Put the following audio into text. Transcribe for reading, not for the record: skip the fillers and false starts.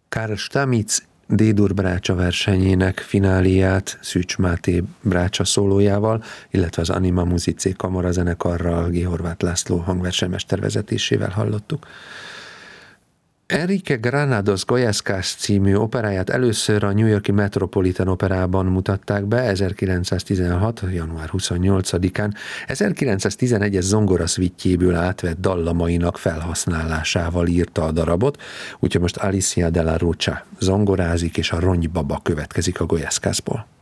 Karl Stamitz D-dur brácsa versenyének fináliát Szűcs Máté brácsa szólójával, illetve az Anima Musicae kamarazenekarral G. Horváth László hangversenymester vezetésével hallottuk. Enrique Granados Goyescas című operáját először a New York-i Metropolitan Operában mutatták be 1916. január 28-án, 1911-es zongora szvittyéből átvett dallamainak felhasználásával írta a darabot, úgyhogy most Alicia de la Rocha zongorázik, és a Ronybaba következik a Goyescasból.